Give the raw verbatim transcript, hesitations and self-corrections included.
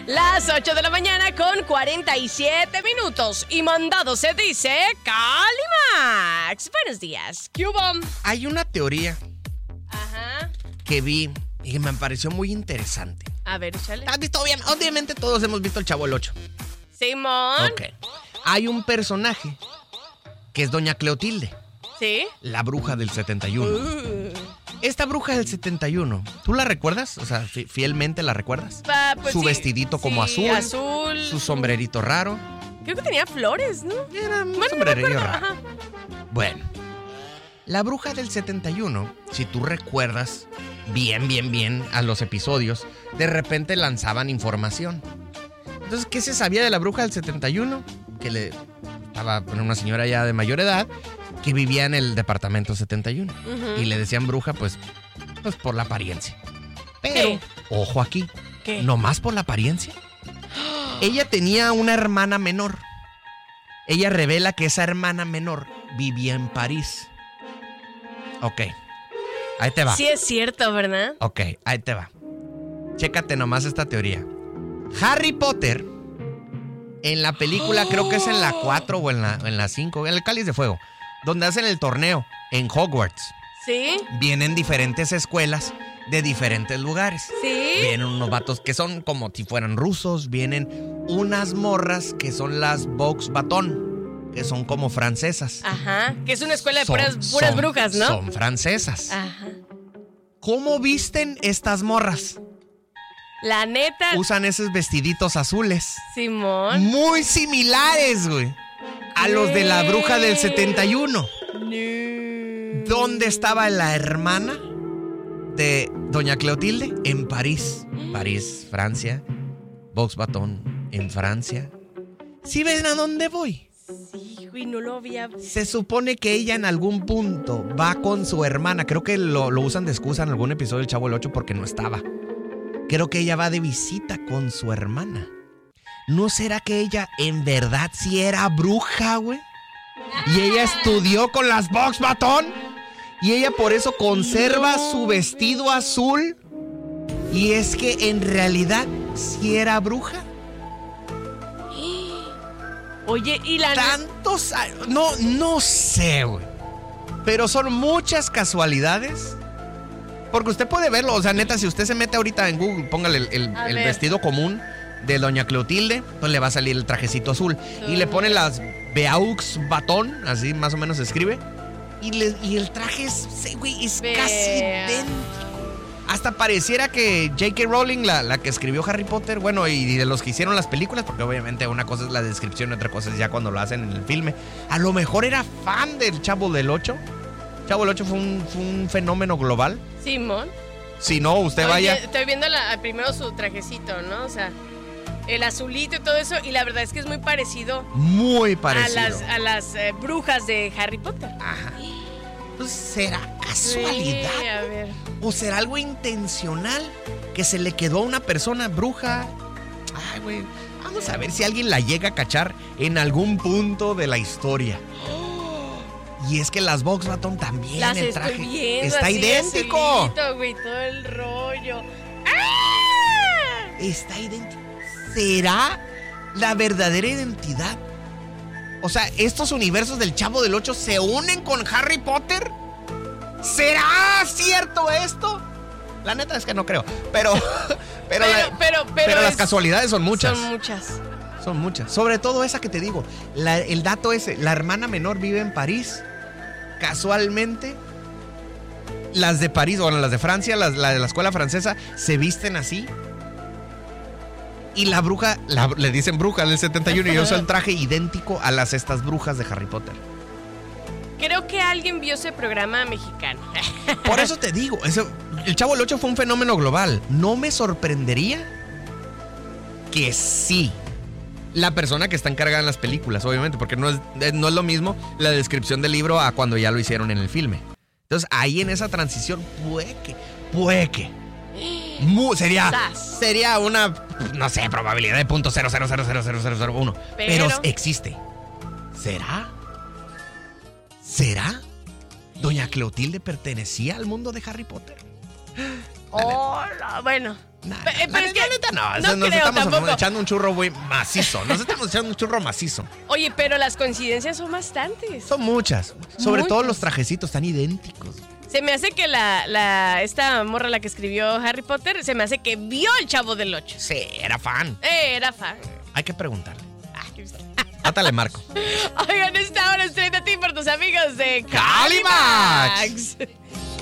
Las ocho de la mañana con cuarenta y siete minutos. Y mandado se dice Calimax. Buenos días. ¿Qué hubo? Hay una teoría Ajá. que vi y que me pareció muy interesante. A ver, échale. ¿Has visto? Obviamente, obviamente todos hemos visto el Chavo del Ocho. Simón. Ok. Hay un personaje que es Doña Cleotilde. ¿Sí? La bruja del setenta y uno. Uh. Esta bruja del setenta y uno, ¿tú la recuerdas? O sea, fi- fielmente la recuerdas. Pa, pues Su sí, vestidito como sí, azul. azul. Su sombrerito raro. Creo que tenía flores, ¿no? Era un Bueno, no me sombrerillo acuerdo, raro. ajá. Bueno, la bruja del setenta y uno, si tú recuerdas bien, bien, bien a los episodios, de repente lanzaban información. Entonces, ¿qué se sabía de la bruja del setenta y uno? Que le estaba bueno, una señora ya de mayor edad que vivía en el departamento setenta y uno. Ujú. Y le decían bruja, pues, pues por la apariencia. Pero, ¿Qué? ojo aquí, ¿Qué? nomás por la apariencia. Ella tenía una hermana menor. Ella revela que esa hermana menor vivía en París. Ok, ahí te va. Sí es cierto, ¿verdad? Ok, ahí te va. Chécate nomás esta teoría. Harry Potter, en la película, creo que es en la cuatro o en la, en la cinco, en el Cáliz de Fuego, donde hacen el torneo en Hogwarts. ¿Sí? Vienen diferentes escuelas de diferentes lugares. ¿Sí? Vienen unos vatos que son como si fueran rusos. Vienen unas morras que son las Vox Batón, que son como francesas. Ajá. Que es una escuela de Son- puras, puras son- brujas, ¿no? Son francesas. Ajá. ¿Cómo visten estas morras? La neta, Usan esos vestiditos azules. Simón. Muy similares, güey. A los de la bruja del setenta y uno. ¿Dónde estaba la hermana de Doña Cleotilde? En París. París, Francia. Vox Batón en Francia. ¿Sí ven a dónde voy? Sí, güey, no lo había... Se supone que ella en algún punto va con su hermana. Creo que lo, lo usan de excusa en algún episodio del Chavo del Ocho porque no estaba. Creo que ella va de visita con su hermana. ¿No será que ella en verdad sí era bruja, güey? Y ella estudió con las Vox Batón. Y ella por eso conserva No, su vestido azul. Y es que en realidad sí era bruja. Oye, y la... Tantos años. No, no sé, güey. Pero son muchas casualidades. Porque usted puede verlo. O sea, neta, si usted se mete ahorita en Google, póngale el, el- A el ver. vestido común de Doña Cleotilde, pues le va a salir el trajecito azul. Y le pone las Beaux Batón, así más o menos se escribe. Y, le- y el traje es, sí, güey, es Vea. casi idéntico. Hasta pareciera que J K. Rowling, la, la que escribió Harry Potter, bueno, y de los que hicieron las películas, porque obviamente una cosa es la descripción y otra cosa es ya cuando lo hacen en el filme, a lo mejor era fan del Chavo del Ocho. Chavo del Ocho fue un, fue un fenómeno global. Simón. Si no, usted Oye, vaya... estoy viendo la- primero su trajecito, ¿no? O sea, el azulito y todo eso. Y la verdad es que es muy parecido, Muy a parecido. las, a las eh, brujas de Harry Potter. Ajá. Pues, ¿será casualidad? Sí, a ver. ¿O será algo intencional que se le quedó a una persona bruja? Ay, güey. Vamos a ver si alguien la llega a cachar en algún punto de la historia. Y es que las Vox Batón también, Las el estoy traje viendo. está así, idéntico. azulito, güey, todo el rollo. ¡Ah! Está idéntico. ¿Será la verdadera identidad? O sea, ¿estos universos del Chavo del Ocho se unen con Harry Potter? ¿Será cierto esto? La neta es que no creo. Pero, pero, Pero, la- pero, pero, pero las es- casualidades son muchas. Son muchas. Son muchas. Sobre todo esa que te digo. La- el dato ese. La hermana menor vive en París. Casualmente, las de París, bueno, las de Francia, las, la de la escuela francesa, se visten así. Y la bruja, la- le dicen bruja del setenta y uno y usa el traje idéntico a las estas brujas de Harry Potter. Creo que alguien vio ese programa mexicano. Por eso te digo, eso, el Chavo del Ocho fue un fenómeno global. No me sorprendería que sí. La persona que está encargada en las películas, obviamente, porque no es, eh, no es lo mismo la descripción del libro a cuando ya lo hicieron en el filme. Entonces, ahí en esa transición, puede que, puede que. Mu- sería, Sas. sería una, no sé, probabilidad de punto cero cero cero cero cero cero cero uno. Pero, Pero- existe. ¿Será? ¿Será? ¿Doña Cleotilde pertenecía al mundo de Harry Potter? Hola, bueno. Nah, Pe- la pero es que neta no, no nos creo estamos tampoco. echando un churro muy macizo. Nos estamos echando un churro macizo. Oye, pero las coincidencias son bastantes. Son muchas. Sobre Muchas. todo los trajecitos tan idénticos. Se me hace que la, la esta morra la que escribió Harry Potter, se me hace que vio el Chavo del Ocho. Sí, era fan. Eh, era fan. Hay que preguntarle. Ay, Átale, Marco. Oigan, esta hora estoy de ti por tus amigos de Calimax. Calimax.